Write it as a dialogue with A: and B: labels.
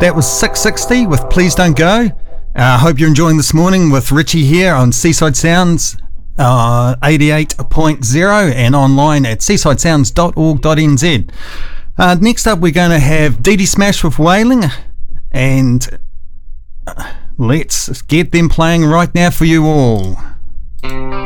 A: That was 660 with Please Don't Go. I hope you're enjoying this morning with Richie here on Seaside Sounds 88.0 and online at seasidesounds.org.nz. Next up, we're going to have Dee Dee Smash with Wailing, and let's get them playing right now for you all.